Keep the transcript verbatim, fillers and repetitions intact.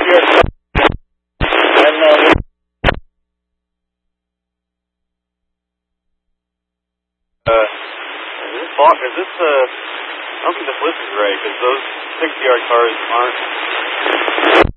your and uh, uh, is this block? Is this uh? I don't think this list is right because those sixty yard cars aren't.